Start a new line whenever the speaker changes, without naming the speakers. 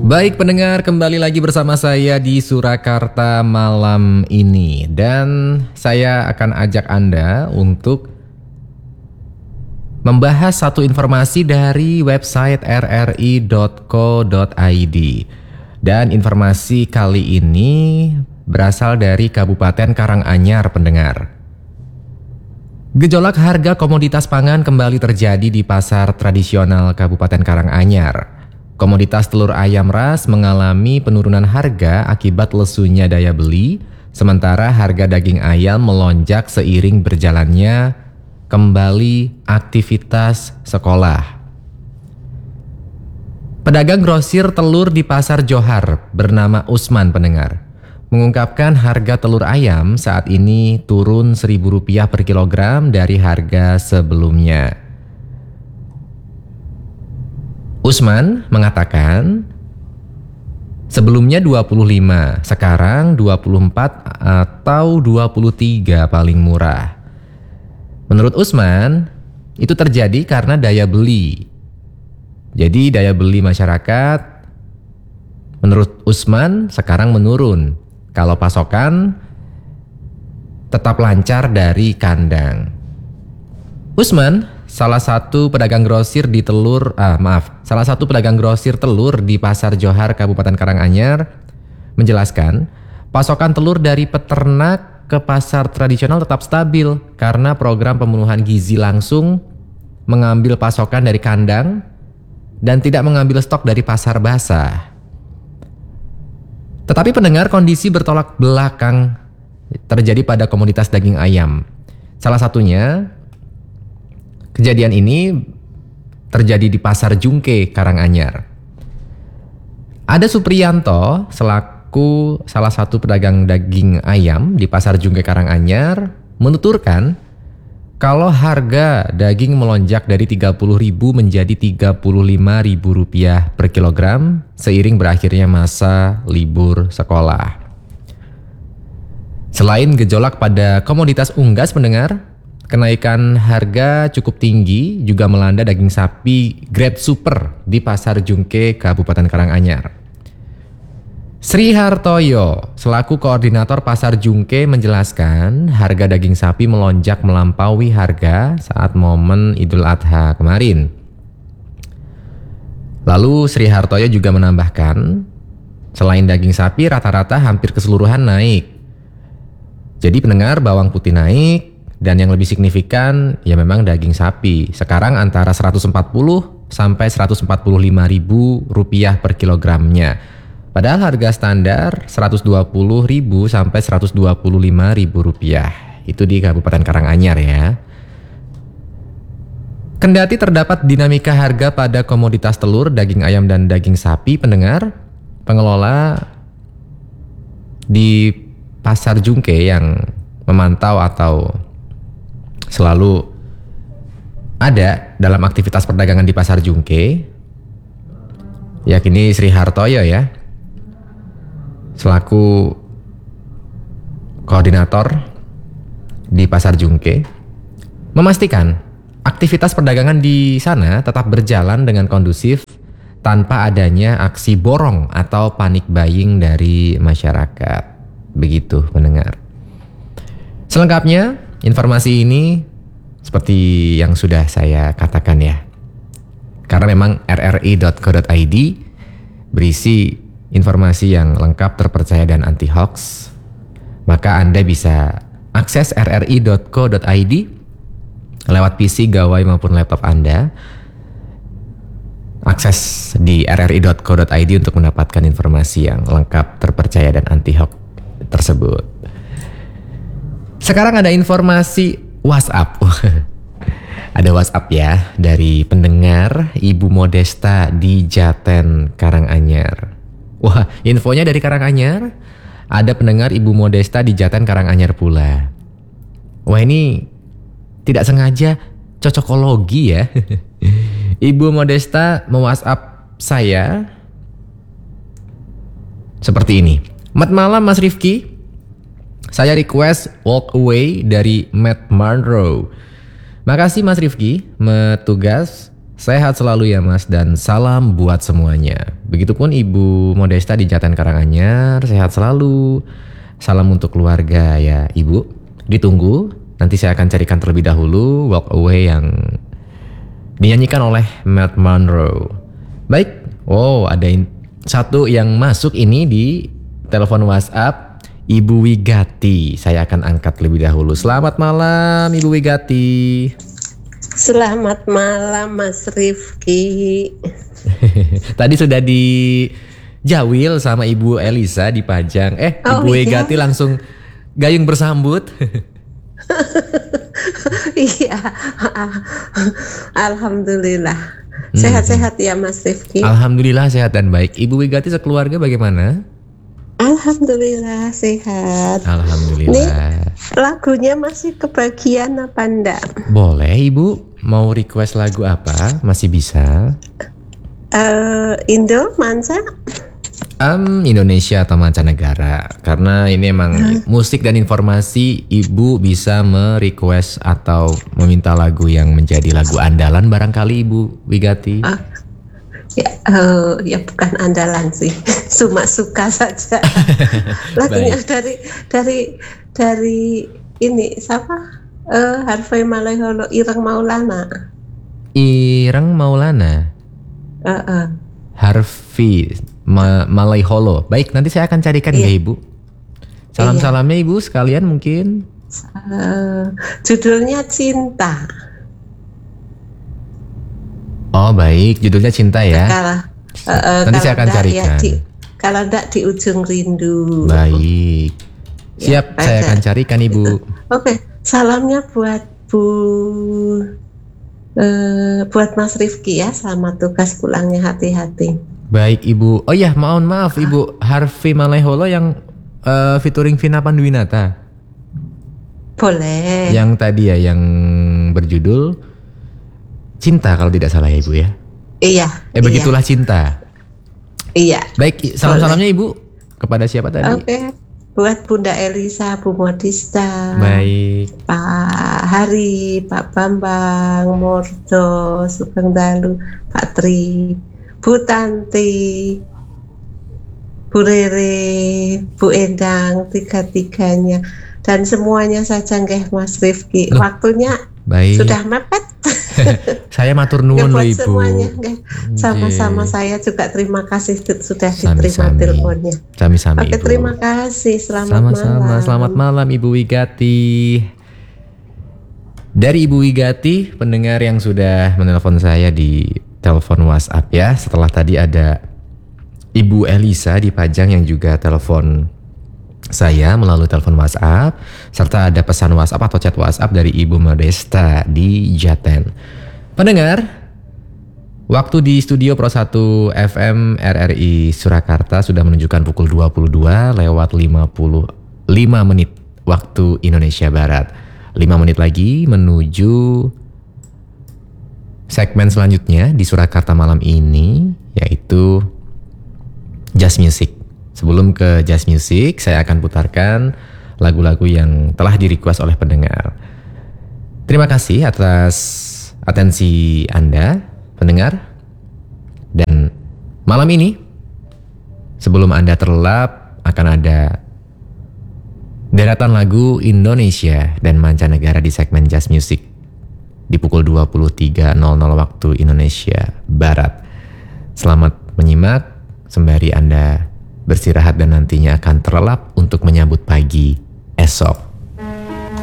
Baik pendengar, kembali lagi bersama saya di Surakarta malam ini. Dan saya akan ajak Anda untuk membahas satu informasi dari website rri.co.id. Dan informasi kali ini berasal dari Kabupaten Karanganyar, pendengar. Gejolak harga komoditas pangan kembali terjadi di pasar tradisional Kabupaten Karanganyar. Komoditas telur ayam ras mengalami penurunan harga akibat lesunya daya beli, sementara harga daging ayam melonjak seiring berjalannya kembali aktivitas sekolah. Pedagang grosir telur di Pasar Johar bernama Usman, pendengar, mengungkapkan harga telur ayam saat ini turun Rp1.000 per kilogram dari harga sebelumnya. Usman mengatakan sebelumnya 25, sekarang 24 atau 23 paling murah. Menurut Usman, itu terjadi karena daya beli. Jadi daya beli masyarakat menurut Usman sekarang menurun. Kalau pasokan tetap lancar dari kandang. Usman, salah satu pedagang grosir telur di Pasar Johar Kabupaten Karanganyar menjelaskan, pasokan telur dari peternak ke pasar tradisional tetap stabil karena program pemenuhan gizi langsung mengambil pasokan dari kandang dan tidak mengambil stok dari pasar basah. Tetapi pendengar, kondisi bertolak belakang terjadi pada komoditas daging ayam. Salah satunya, kejadian ini terjadi di Pasar Jungke, Karanganyar. Ada Supriyanto selaku salah satu pedagang daging ayam di Pasar Jungke, Karanganyar menuturkan kalau harga daging melonjak dari Rp30.000 menjadi Rp35.000 per kilogram seiring berakhirnya masa libur sekolah. Selain gejolak pada komoditas unggas, pendengar, kenaikan harga cukup tinggi juga melanda daging sapi grade super di Pasar Jungke, Kabupaten Karanganyar. Sri Hartoyo selaku koordinator Pasar Jungke menjelaskan harga daging sapi melonjak melampaui harga saat momen Idul Adha kemarin. Lalu Sri Hartoyo juga menambahkan, selain daging sapi rata-rata hampir keseluruhan naik. Jadi pendengar, bawang putih naik, dan yang lebih signifikan ya memang daging sapi. Sekarang antara Rp140 sampai Rp145.000 per kilogramnya. Padahal harga standar Rp120.000 sampai Rp125.000. Itu di Kabupaten Karanganyar ya. Kendati terdapat dinamika harga pada komoditas telur, daging ayam dan daging sapi, pendengar, pengelola di Pasar Jungke yang memantau atau selalu ada dalam aktivitas perdagangan di Pasar Jungke, yakni Sri Hartoyo ya, selaku koordinator di Pasar Jungke, memastikan aktivitas perdagangan di sana tetap berjalan dengan kondusif tanpa adanya aksi borong atau panic buying dari masyarakat. Begitu pendengar. Selengkapnya, informasi ini seperti yang sudah saya katakan ya, karena memang rri.co.id berisi informasi yang lengkap, terpercaya dan anti hoax, maka Anda bisa akses rri.co.id lewat PC, gawai maupun laptop Anda. Akses di rri.co.id untuk mendapatkan informasi yang lengkap, terpercaya dan anti hoax tersebut. Sekarang ada informasi WhatsApp. Ada WhatsApp ya dari pendengar Ibu Modesta di Jaten, Karanganyar. Wah, infonya dari Karanganyar. Ada pendengar Ibu Modesta di Jaten, Karanganyar pula. Wah, ini tidak sengaja cocokologi ya. Ibu Modesta me-WhatsApp saya seperti ini. Selamat malam Mas Rifki. Saya request Walk Away dari Matt Monroe. Makasih Mas Rifki, metugas Sehat selalu ya Mas dan salam buat semuanya. Begitupun Ibu Modesta di Jaten Karanganyar, sehat selalu. Salam untuk keluarga ya Ibu. Ditunggu, nanti saya akan carikan terlebih dahulu Walk Away yang dinyanyikan oleh Matt Monroe. Baik, wow ada satu yang masuk ini di telepon WhatsApp, Ibu Wigati. Saya akan angkat lebih dahulu. Selamat malam Ibu Wigati.
Selamat malam Mas Rifki.
Tadi sudah dijawil sama Ibu Elisa di Pajang. Ibu Wigati langsung gayung bersambut.
Iya. Alhamdulillah. Sehat-sehat ya Mas Rifki.
Alhamdulillah sehat dan baik. Ibu Wigati sekeluarga bagaimana?
Alhamdulillah sehat.
Alhamdulillah.
Nih, lagunya masih kebagian apa enggak?
Boleh Ibu, mau request lagu apa? Masih bisa.
Indo, Manca?
Indonesia atau mancanegara. Karena ini emang musik dan informasi, Ibu bisa merequest atau meminta lagu yang menjadi lagu andalan barangkali Ibu Wigati.
Ya bukan andalan sih, cuma suka saja. Lagunya dari ini siapa? Harvey Malaiholo, Ireng Maulana.
Ireng Maulana. Harvey Malaiholo. Baik, nanti saya akan carikan ya Ibu. Salam-salamnya Ibu sekalian mungkin.
Judulnya Cinta.
Oh baik, judulnya Cinta ya. Nanti saya akan carikan.
Kalau enggak di Ujung Rindu.
Baik. Siap, saya akan carikan Ibu.
Oke, salamnya buat buat Mas Rifki ya. Selamat tugas pulangnya, hati-hati.
Baik Ibu. Oh ya, maaf Ibu. Harvey Malaiholo yang featuring Vina Panduwinata.
Boleh.
Yang tadi ya, yang berjudul Cinta kalau tidak salah ya Ibu ya.
Iya.
Begitulah Cinta.
Iya.
Baik, salam-salamnya Ibu kepada siapa tadi?
Oke. Buat Bunda Elisa, Bu Modista.
Baik.
Pak Hari, Pak Bambang, Mordo, Sugeng Dalu, Pak Tri, Bu Tanti, Bu Rere, Bu Endang, tiga-tiganya dan semuanya saja nggih Mas Rifki. Waktunya
baik.
Sudah mepet.
Saya matur nuwun lho Ibu.
Semuanya, sama-sama saya juga terima kasih sudah diterima teleponnya.
Sami-sami.
Oke,
Ibu.
terima kasih. Selamat malam.
Selamat malam Ibu Wigati. Dari Ibu Wigati, pendengar yang sudah menelpon saya di telepon WhatsApp ya. Setelah tadi ada Ibu Elisa di Pajang yang juga telepon saya melalui telepon WhatsApp, serta ada pesan WhatsApp atau chat WhatsApp dari Ibu Modesta di Jaten. Pendengar, waktu di studio Pro 1 FM RRI Surakarta sudah menunjukkan pukul 22 lewat 55 menit waktu Indonesia Barat. 5 menit lagi menuju segmen selanjutnya di Surakarta malam ini, yaitu Jazz Music. Sebelum ke Jazz Music, saya akan putarkan lagu-lagu yang telah di-request oleh pendengar. Terima kasih atas atensi Anda, pendengar. Dan malam ini, sebelum Anda terlelap, akan ada deretan lagu Indonesia dan mancanegara di segmen Jazz Music di pukul 23.00 waktu Indonesia Barat. Selamat menyimak sembari Anda beristirahat dan nantinya akan terlelap untuk menyambut pagi esok.